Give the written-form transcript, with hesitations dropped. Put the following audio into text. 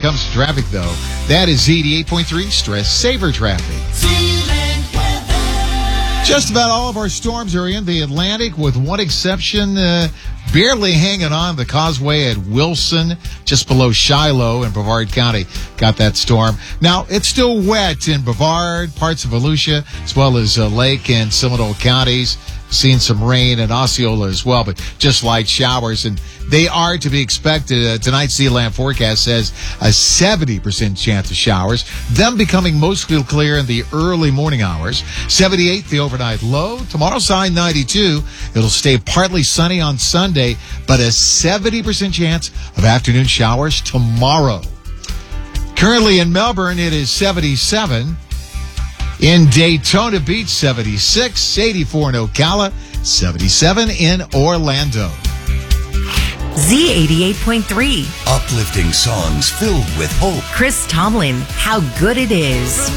comes to traffic, though, that is Z88.3 Stress Saver Traffic. Just about all of our storms are in the Atlantic, with one exception, barely hanging on the causeway at Wilson, just below Shiloh in Brevard County. Got that storm. Now, it's still wet in Brevard, parts of Volusia, as well as Lake and Seminole counties. Seen some rain in Osceola as well, but just light showers, and they are to be expected. Tonight's Sealand forecast says a 70% chance of showers, them becoming mostly clear in the early morning hours. 78, the overnight low. Tomorrow's high, 92. It'll stay partly sunny on Sunday, but a 70% chance of afternoon showers tomorrow. Currently in Melbourne, it is 77. In Daytona Beach, 76, 84 in Ocala, 77 in Orlando. Z88.3. Uplifting songs filled with hope. Chris Tomlin, How Good It Is.